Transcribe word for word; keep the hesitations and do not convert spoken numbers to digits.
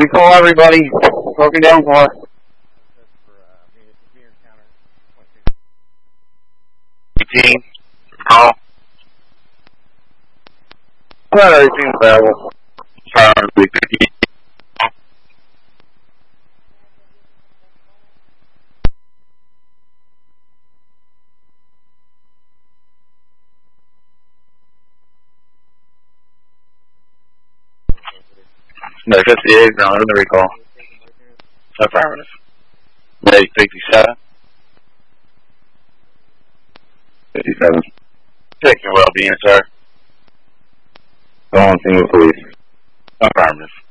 recall everybody. Broken down car. eighteen. Call. Well, everything's available. Sorry, fifteen. No, fifty-eight, no, in the recall. Affirmative. May fifty-seven. fifty-seven. Check your well-being, sir. Go on, scene with police. Affirmative.